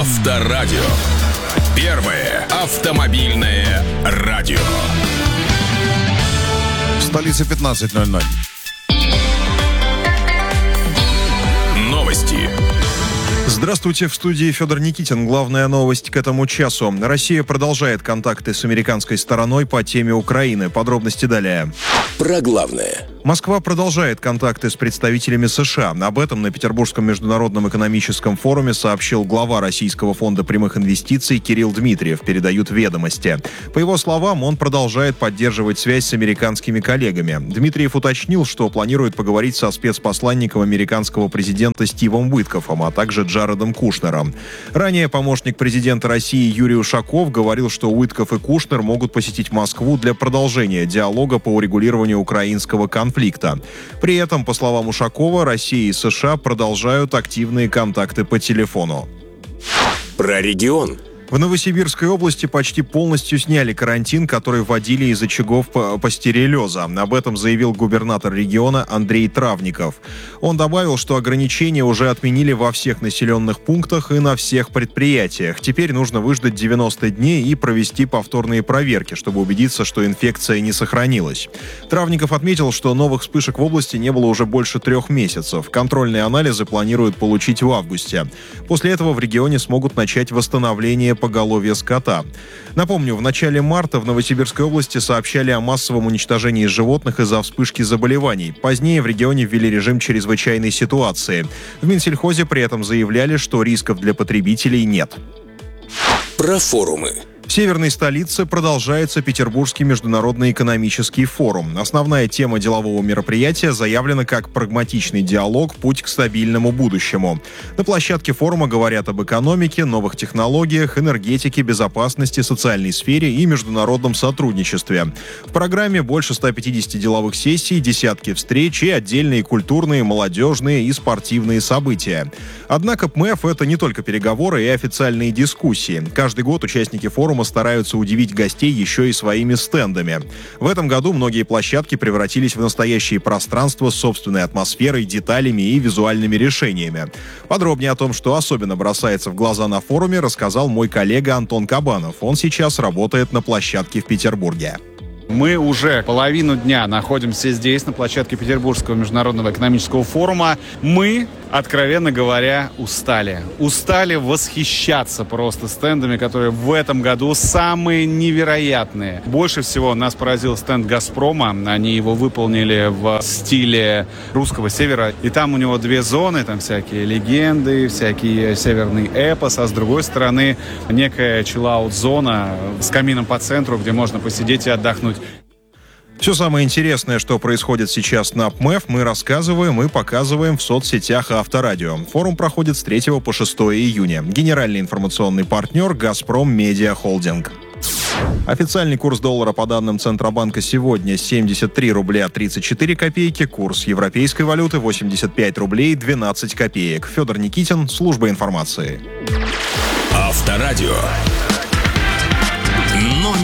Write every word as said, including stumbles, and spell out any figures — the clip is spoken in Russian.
Авторадио. Первое автомобильное радио. В столице пятнадцать ноль ноль. Новости. Здравствуйте, в студии Федор Никитин. Главная новость к этому часу. Россия продолжает контакты с американской стороной по теме Украины. Подробности далее. Про главное. Москва продолжает контакты с представителями США. Об этом на Петербургском международном экономическом форуме сообщил глава Российского фонда прямых инвестиций Кирилл Дмитриев, передают «Ведомости». По его словам, он продолжает поддерживать связь с американскими коллегами. Дмитриев уточнил, что планирует поговорить со спецпосланником американского президента Стивом Уиткофом, а также Джаредом Кушнером. Ранее помощник президента России Юрий Ушаков говорил, что Уиткоф и Кушнер могут посетить Москву для продолжения диалога по урегулированию украинского конфликта. При этом, по словам Ушакова, Россия и США продолжают активные контакты по телефону. Про регион. В Новосибирской области почти полностью сняли карантин, который вводили из очагов пастереллеза. Об этом заявил губернатор региона Андрей Травников. Он добавил, что ограничения уже отменили во всех населенных пунктах и на всех предприятиях. Теперь нужно выждать девяносто дней и провести повторные проверки, чтобы убедиться, что инфекция не сохранилась. Травников отметил, что новых вспышек в области не было уже больше трех месяцев. Контрольные анализы планируют получить в августе. После этого в регионе смогут начать восстановление поголовья скота. Напомню, в начале марта в Новосибирской области сообщали о массовом уничтожении животных из-за вспышки заболеваний. Позднее в регионе ввели режим чрезвычайной ситуации. В Минсельхозе при этом заявляли, что рисков для потребителей нет. Про форумы. В северной столице продолжается Петербургский международный экономический форум. Основная тема делового мероприятия заявлена как «Прагматичный диалог. Путь к стабильному будущему». На площадке форума говорят об экономике, новых технологиях, энергетике, безопасности, социальной сфере и международном сотрудничестве. В программе больше ста пятидесяти деловых сессий, десятки встреч и отдельные культурные, молодежные и спортивные события. Однако ПМЭФ – это не только переговоры и официальные дискуссии. Каждый год участники форума стараются удивить гостей еще и своими стендами. В этом году многие площадки превратились в настоящие пространства с собственной атмосферой, деталями и визуальными решениями. Подробнее о том, что особенно бросается в глаза на форуме, рассказал мой коллега Антон Кабанов. Он сейчас работает на площадке в Петербурге. Мы уже половину дня находимся здесь, на площадке Петербургского международного экономического форума. Мы, откровенно говоря, устали. Устали восхищаться просто стендами, которые в этом году самые невероятные. Больше всего нас поразил стенд «Газпрома». Они его выполнили в стиле русского севера. И там у него две зоны, там всякие легенды, всякий северный эпос. А с другой стороны, некая чиллаут-зона с камином по центру, где можно посидеть и отдохнуть. Все самое интересное, что происходит сейчас на ПМЭФ, мы рассказываем и показываем в соцсетях Авторадио. Форум проходит с третьего по шестое июня. Генеральный информационный партнер «Газпром Медиа Холдинг». Официальный курс доллара по данным Центробанка сегодня семьдесят три рубля тридцать четыре копейки, курс европейской валюты восемьдесят пять рублей двенадцать копеек. Федор Никитин, служба информации. Авторадио.